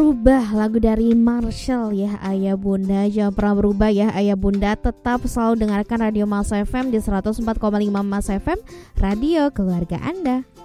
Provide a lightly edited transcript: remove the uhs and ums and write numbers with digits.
berubah, lagu dari Marshall ya Ayah Bunda. Jangan pernah berubah ya Ayah Bunda, tetap selalu dengarkan Radio Mas FM di 104,5 Mas FM, radio keluarga Anda.